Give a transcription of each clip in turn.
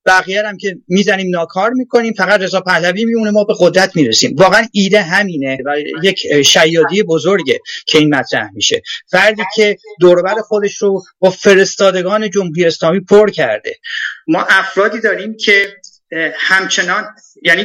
بقیه هم که میزنیم ناکار میکنیم، فقط رضا پهلوی میمونه، ما به قدرت میرسیم. واقعا ایده همینه و یک شیادی بزرگه که این مطرح میشه. فردی که دور و بر خودش رو با فرستادگان جمهوری اسلامی پر کرده. ما افرادی داریم که همچنان یعنی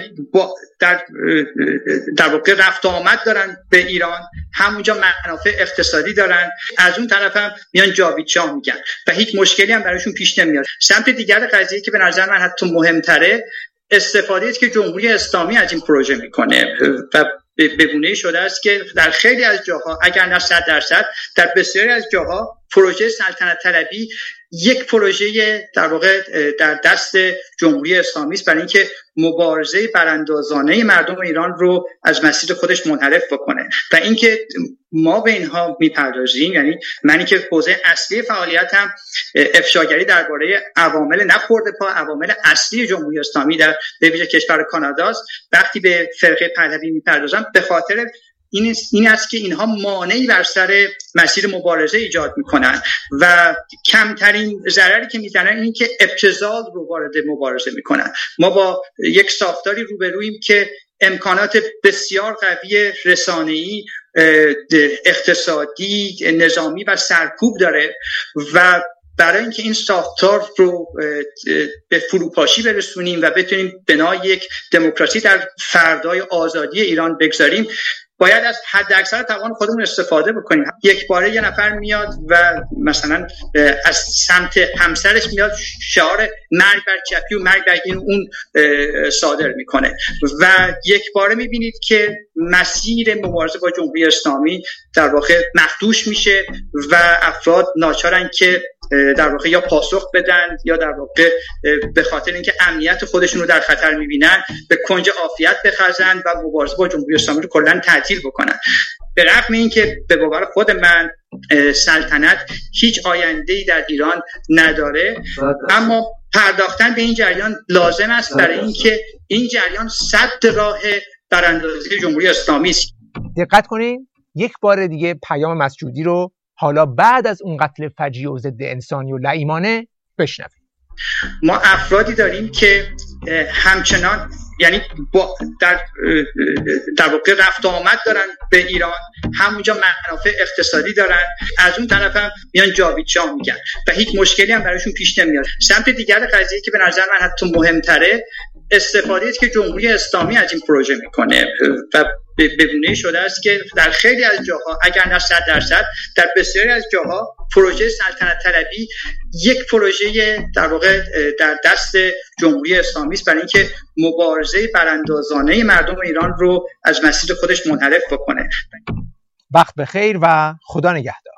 در واقع رفت و آمد دارن به ایران، همونجا منافع اقتصادی دارن، از اون طرف هم میان جاوید شاه میگن و هیچ مشکلی هم براشون پیش نمیاد. سمت دیگر قضیه که به نظر من حتی مهمتره، استفاده است که جمهوری اسلامی از این پروژه میکنه و به گونه‌ای شده است که در خیلی از جاها، اگر نه 100%، در بسیاری از جاها پروژه سلطنت طلبی یک پروژه در واقع در دست جمهوری اسلامی است برای اینکه مبارزه براندازانه مردم ایران رو از مسیر خودش منحرف بکنه و اینکه ما به اینها میپردازیم. یعنی منی که حوزه اصلی فعالیتم افشاگری درباره عوامل نخورده پا، عوامل اصلی جمهوری اسلامی در به ویژه کشور کاناداست، وقتی به فرقه پهلوی میپردازم به خاطر این است که اینها مانعی بر سر مسیر مبارزه ایجاد میکنن و کمترین ضرری که میزنن این که ابتذال رو وارد مبارزه میکنن. ما با یک ساختاری روبرویم که امکانات بسیار قوی رسانه‌ای، اقتصادی، نظامی و سرکوب داره و برای اینکه این ساختار رو به فروپاشی برسونیم و بتونیم بنای یک دموکراسی در فردای آزادی ایران بگذاریم، باید از حد اکثر توان خودمون استفاده بکنیم. یک باره یه نفر میاد و مثلا از سمت همسرش میاد شعار مرگ بر چپی و مرگ بر این اون صادر میکنه و یک باره میبینید که مسیر مبارزه با جمهوری اسلامی در واقع مخدوش میشه و افراد ناچارن که در واقع یا پاسخ بدن یا در واقع به خاطر اینکه امنیت خودشون رو در خطر میبینن به کنج عافیت بخزن و مبارزه با جمهوری اسلامی رو کلا تعطیل بکنن. به رغم اینکه به باور خود من سلطنت هیچ آینده‌ای در ایران نداره، اما پرداختن به این جریان لازم است برای اینکه این جریان سد راه براندازی جمهوری اسلامی است. دقت کنین، یک بار دیگه پیام مسجودی رو حالا بعد از اون قتل فجیع و ضد انسانی و لعیمانه بشنویم. ما افرادی داریم که همچنان یعنی در واقع رفت و آمد دارن به ایران، همونجا منافع اقتصادی دارن، از اون طرف هم میان جاوید شاه میگن و هیچ مشکلی هم براشون پیش نمیاد. سمت دیگر قضیه که به نظر من حتی مهمتره، استفاده است که جمهوری اسلامی از این پروژه میکنه و به گونه‌ای شده است که در خیلی از جاها، اگر نه 100%، در بسیاری از جاها پروژه سلطنت طلبی یک پروژه در واقع در دست جمهوری اسلامی است برای اینکه مبارزه براندازانه مردم ایران رو از مسیر خودش منحرف بکنه. وقت بخیر و خدا نگهدار.